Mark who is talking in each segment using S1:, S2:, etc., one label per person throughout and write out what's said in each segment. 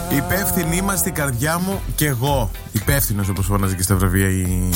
S1: Υπεύθυνη είμαστε στην καρδιά μου και εγώ. Υπεύθυνος, όπως φώναζε και στα βραβεία η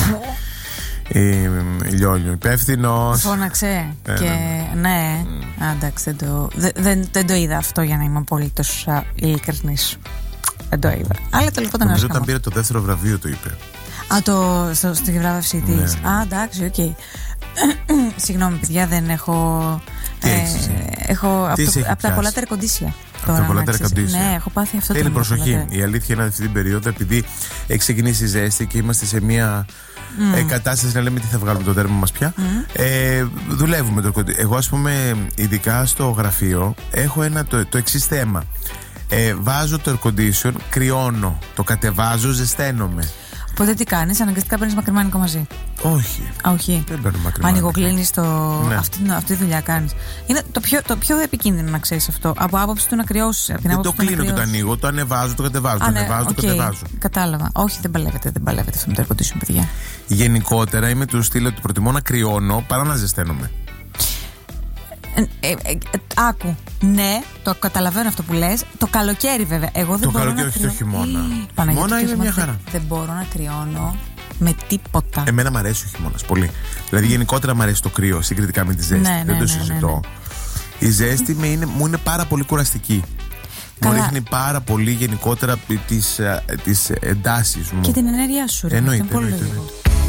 S1: Λιόλιο. Υπεύθυνος.
S2: Φώναξε. Και ναι. Εντάξει, δεν το είδα αυτό, για να είμαι απολύτως ειλικρινής. Δεν το είδα. Αλλά τέλος πάντων.
S1: Νομίζω όταν πήρε το δεύτερο βραβείο το είπε.
S2: Στη βράβευση της. Εντάξει, οκ. Συγγνώμη, παιδιά, δεν έχω. Έχω από τα πολλά τερκοντήσια.
S1: Από τα πολλά τερκοντήσια.
S2: Ναι, έχω πάθει αυτό το
S1: πράγμα. Θέλει προσοχή. Η αλήθεια είναι αυτή την περίοδο, επειδή έχει ξεκινήσει η ζέστη και είμαστε σε μια κατάσταση να λέμε τι θα βγάλουμε το τέρμα μας πια. Δουλεύουμε το κοντί. Εγώ, ας πούμε, ειδικά στο γραφείο, έχω το εξής θέμα. Βάζω το air condition, κρυώνω. Το κατεβάζω, ζεσταίνομαι.
S2: Οπότε τι κάνεις, αναγκαστικά παίρνεις μακριμάνικο μαζί?
S1: Όχι.
S2: Όχι.
S1: Δεν παίρνω μακριμάνικο.
S2: Ανοιγοκλίνεις ναι. Αυτή τη δουλειά κάνεις. Είναι το πιο επικίνδυνο να ξέρεις αυτό. Από άποψη του να κρυώσεις.
S1: Δεν το κλείνω και το ανοίγω, το ανεβάζω, το κατεβάζω. Το ανεβάζω, το κατεβάζω.
S2: Κατάλαβα. Όχι, δεν παλεύεται αυτό με το air condition, παιδιά.
S1: Γενικότερα είμαι του στυλ ότι προτιμώ να κρυώνω παρά να ζεσταίνομαι.
S2: Άκου. Ναι, το καταλαβαίνω αυτό που λες. Το καλοκαίρι, βέβαια. Εγώ δεν μπορώ να κρυώνω.
S1: Το χειμώνα. Χειμώνα είναι μια χαρά.
S2: Δεν μπορώ να κρυώνω με τίποτα.
S1: Εμένα μου αρέσει ο χειμώνας πολύ. Δηλαδή, γενικότερα μου αρέσει το κρύο συγκριτικά με τη ζέστη. Δεν το συζητώ. Η ζέστη μου είναι πάρα πολύ κουραστική. Μου ρίχνει πάρα πολύ γενικότερα τις εντάσεις μου.
S2: Και την ενέργειά σου.
S1: Εννοείται.